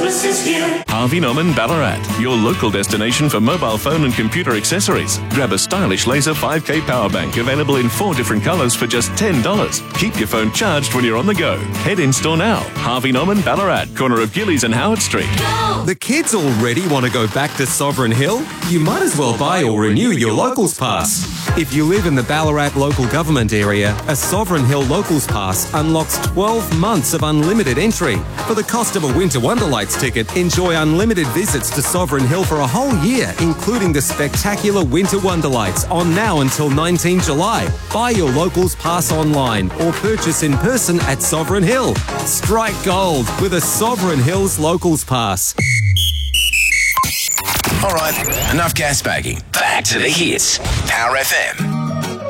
Christmas is here. Harvey Norman Ballarat, your local destination for mobile phone and computer accessories. Grab a stylish laser 5K power bank available in 4 different colours for just $10. Keep your phone charged when you're on the go. Head in store now. Harvey Norman Ballarat, corner of Gillies and Howard Street. Go! The kids already want to go back to Sovereign Hill? You might as well buy or renew your Locals Pass. If you live in the Ballarat local government area, a Sovereign Hill Locals Pass unlocks 12 months of unlimited entry. For the cost of a Winter Wonderlights ticket, enjoy unlimited visits to Sovereign Hill for a whole year, including the spectacular Winter Wonderlights on now until 19 July. Buy your Locals Pass online or purchase in person at Sovereign Hill. Strike gold with a Sovereign Hills Locals Pass. All right, enough gas bagging. Back to the hits. Power FM.